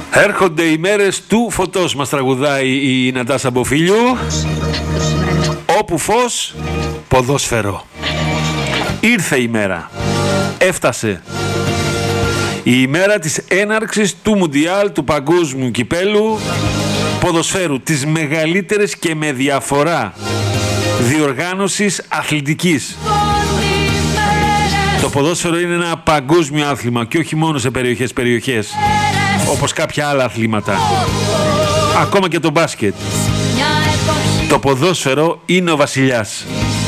Έρχονται οι μέρες του φωτός, μας τραγουδάει η Νατάσα Μποφίλιου. Όπου φως, ποδόσφαιρο. Ήρθε η μέρα. Έφτασε. Η ημέρα της έναρξης του Μουντιάλ, του Παγκόσμιου Κυπέλου Ποδοσφαίρου, της μεγαλύτερης και με διαφορά διοργάνωσης αθλητικής. Το ποδόσφαιρο είναι ένα παγκόσμιο άθλημα και όχι μόνο σε περιοχές όπως κάποια άλλα αθλήματα. Ακόμα και το μπάσκετ. Το ποδόσφαιρο είναι ο βασιλιάς.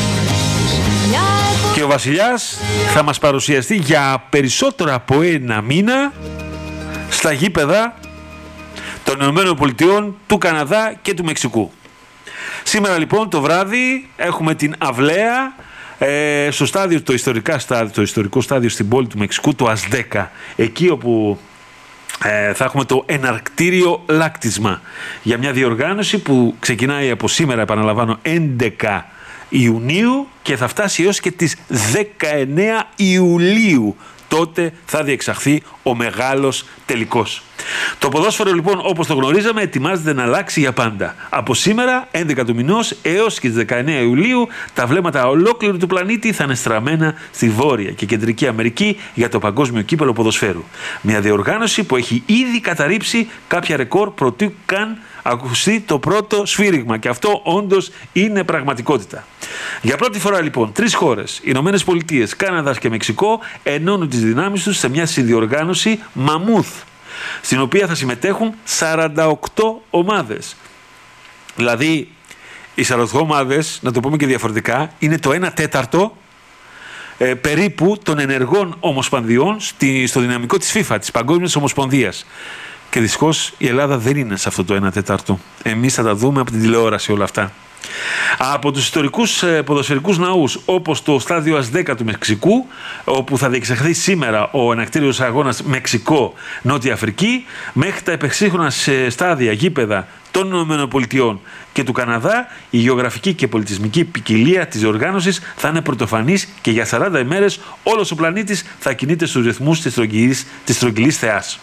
Και ο βασιλιάς θα μας παρουσιαστεί για περισσότερο από ένα μήνα στα γήπεδα των Ηνωμένων Πολιτειών, του Καναδά και του Μεξικού. Σήμερα λοιπόν το βράδυ έχουμε την αυλαία στο στάδιο, το ιστορικό στάδιο στην πόλη του Μεξικού, το Αζτέκα, εκεί όπου θα έχουμε το εναρκτήριο λάκτισμα για μια διοργάνωση που ξεκινάει από σήμερα, επαναλαμβάνω, 11 Ιουνίου και θα φτάσει έως και τις 19 Ιουλίου. Τότε θα διεξαχθεί ο μεγάλος τελικός. Το ποδόσφαιρο λοιπόν, όπως το γνωρίζαμε, ετοιμάζεται να αλλάξει για πάντα. Από σήμερα, 11 του μηνός, έως και τις 19 Ιουλίου, τα βλέμματα ολόκληρου του πλανήτη θα είναι στραμμένα στη Βόρεια και Κεντρική Αμερική για το Παγκόσμιο Κύπελλο Ποδοσφαίρου. Μια διοργάνωση που έχει ήδη καταρρύψει κάποια ρεκόρ προτού καν ακουστεί το πρώτο σφύριγμα, και αυτό όντως είναι πραγματικότητα. Για πρώτη φορά λοιπόν, 3 χώρες, Ηνωμένες Πολιτείες, Κάναδας και Μεξικό, ενώνουν τις δυνάμεις τους σε μια συνδιοργάνωση μαμούθ, στην οποία θα συμμετέχουν 48 ομάδες. Δηλαδή, οι 48 ομάδες, να το πούμε και διαφορετικά, είναι το 1/4 περίπου των ενεργών ομοσπονδιών στο δυναμικό της FIFA, της Παγκόσμιας Ομοσπονδίας. Και δυστυχώς η Ελλάδα δεν είναι σε αυτό το 1/4. Εμείς θα τα δούμε από την τηλεόραση όλα αυτά. Από τους ιστορικούς ποδοσφαιρικούς ναούς, όπως το στάδιο Αζτέκα του Μεξικού, όπου θα διεξαχθεί σήμερα ο ενακτήριος αγώνας Μεξικό-Νότια Αφρική, μέχρι τα επεξύχρονα στάδια γήπεδα των ΗΠΑ και του Καναδά, η γεωγραφική και πολιτισμική ποικιλία της διοργάνωσης θα είναι πρωτοφανής και για 40 ημέρες όλος ο πλανήτης θα κινείται στους ρυθμούς της στρογγυλής θεάς.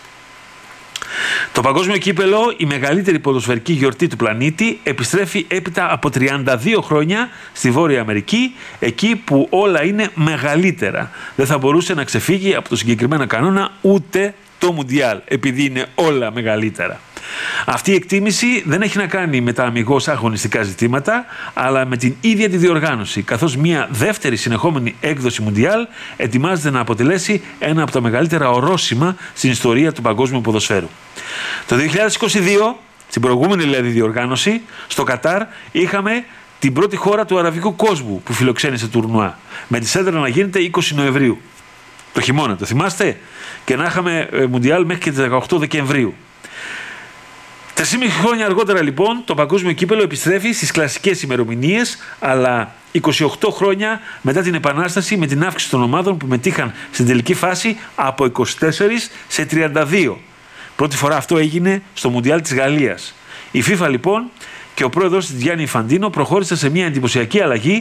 Το Παγκόσμιο Κύπελλο, η μεγαλύτερη ποδοσφαιρική γιορτή του πλανήτη, επιστρέφει έπειτα από 32 χρόνια στη Βόρεια Αμερική, εκεί που όλα είναι μεγαλύτερα. Δεν θα μπορούσε να ξεφύγει από το συγκεκριμένο κανόνα ούτε το Μουντιάλ, επειδή είναι όλα μεγαλύτερα. Αυτή η εκτίμηση δεν έχει να κάνει με τα αμιγώς αγωνιστικά ζητήματα, αλλά με την ίδια τη διοργάνωση, καθώς μια δεύτερη συνεχόμενη έκδοση Μουντιάλ ετοιμάζεται να αποτελέσει ένα από τα μεγαλύτερα ορόσημα στην ιστορία του παγκόσμιου ποδοσφαίρου. Το 2022, στην προηγούμενη δηλαδή διοργάνωση, στο Κατάρ, είχαμε την πρώτη χώρα του αραβικού κόσμου που φιλοξένησε το τουρνουά, με τη σέντρα να γίνεται 20 Νοεμβρίου. Το χειμώνα, το θυμάστε? Και να είχαμε Μουντιάλ μέχρι και τις 18 Δεκεμβρίου. 3,5 χρόνια αργότερα λοιπόν το Παγκόσμιο Κύπελλο επιστρέφει στις κλασικές ημερομηνίες, αλλά 28 χρόνια μετά την Επανάσταση, με την αύξηση των ομάδων που μετήχαν στην τελική φάση από 24 σε 32. Πρώτη φορά αυτό έγινε στο Μουντιάλ της Γαλλίας. Η FIFA λοιπόν και ο πρόεδρος της Γιάννη Ιφαντίνο προχώρησε σε μια εντυπωσιακή αλλαγή